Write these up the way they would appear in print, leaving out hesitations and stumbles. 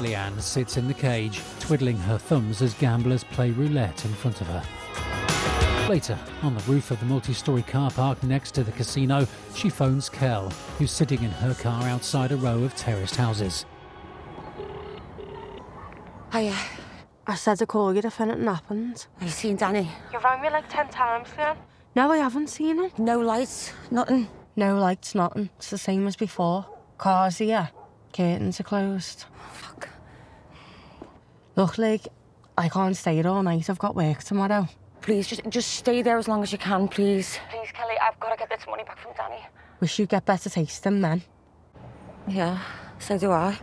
Leanne sits in the cage, twiddling her thumbs as gamblers play roulette in front of her. Later, on the roof of the multi-storey car park next to the casino, she phones Kel, who's sitting in her car outside a row of terraced houses. Hiya. I said to call you if anything happened. Have you seen Danny? You rang me like 10 times, Leanne. No, I haven't seen him. No lights, nothing. No lights, nothing. It's the same as before. Cars here. Curtains are closed. Fuck. Look, like, I can't stay here all night. I've got work tomorrow. Please, just stay there as long as you can, please. Please, Kelly, I've got to get this money back from Danny. Wish you'd get better tasting then. Yeah, so do I.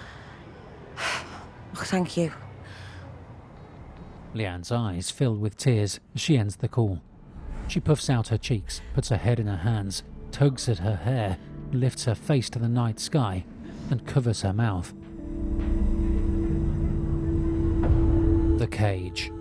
Look, thank you. Leanne's eyes fill with tears as she ends the call. She puffs out her cheeks, puts her head in her hands, tugs at her hair, lifts her face to the night sky, and covers her mouth. The cage.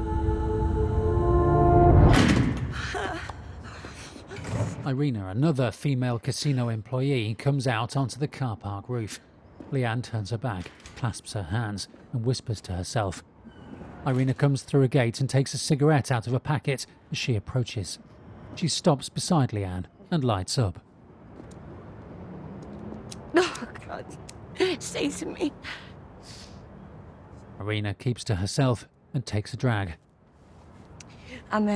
Irina, another female casino employee, comes out onto the car park roof. Leanne turns her back, clasps her hands, and whispers to herself. Irina comes through a gate and takes a cigarette out of a packet as she approaches. She stops beside Leanne and lights up. Oh, God. Say to me. Irina keeps to herself and takes a drag. I'm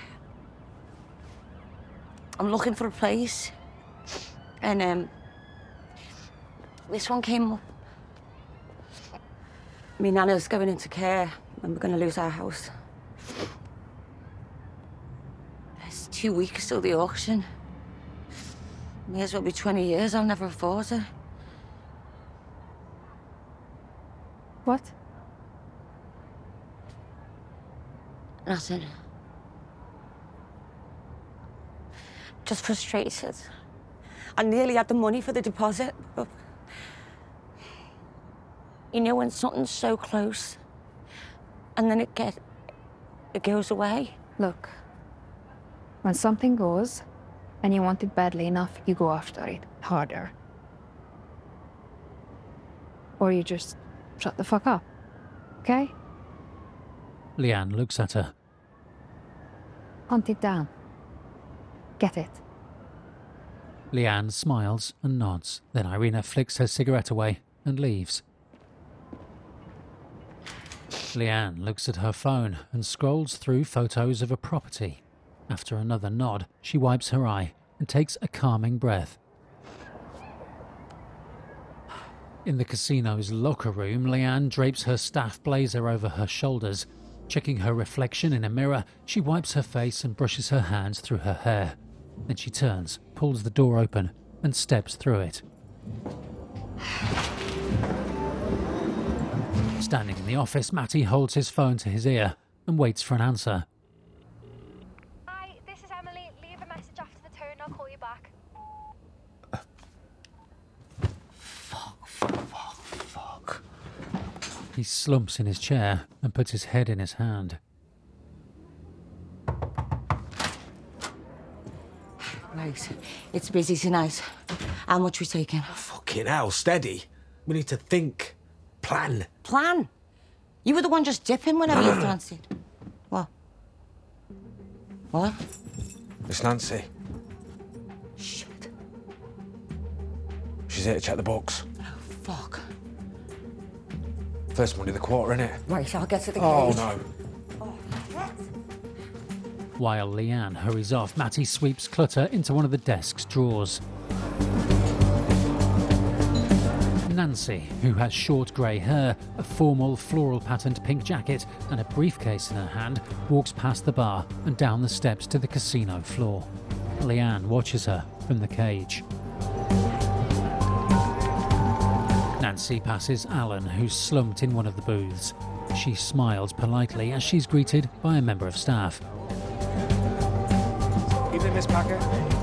looking for a place. And, this one came up. Me Nana's going into care and we're going to lose our house. It's 2 weeks till the auction. May as well be 20 years, I'll never afford it. What? Nothing. Just frustrated. I nearly had the money for the deposit, but... You know when something's so close, and then it goes away? Look, when something goes, and you want it badly enough, you go after it harder. Or you just shut the fuck up, okay? Leanne looks at her. Hunt it down. Get it. Leanne smiles and nods. Then Irina flicks her cigarette away and leaves. Leanne looks at her phone and scrolls through photos of a property. After another nod, she wipes her eye and takes a calming breath. In the casino's locker room, Leanne drapes her staff blazer over her shoulders. Checking her reflection in a mirror, she wipes her face and brushes her hands through her hair. Then she turns, pulls the door open, and steps through it. Standing in the office, Matty holds his phone to his ear and waits for an answer. Hi, this is Emily. Leave a message after the tone, I'll call you back. Fuck. He slumps in his chair and puts his head in his hand. Right, it's busy tonight. How much we taking? Fucking hell, steady. We need to think. Plan. Plan? You were the one just dipping whenever you fancied. What? What? It's Nancy. Shit. She's here to check the books. Oh, fuck. First Monday of the quarter, innit? Right, I'll get to the cage. Oh, no. While Leanne hurries off, Matty sweeps clutter into one of the desk's drawers. Nancy, who has short grey hair, a formal floral-patterned pink jacket and a briefcase in her hand, walks past the bar and down the steps to the casino floor. Leanne watches her from the cage. Nancy passes Alan, who's slumped in one of the booths. She smiles politely as she's greeted by a member of staff. Evening, Miss Packer.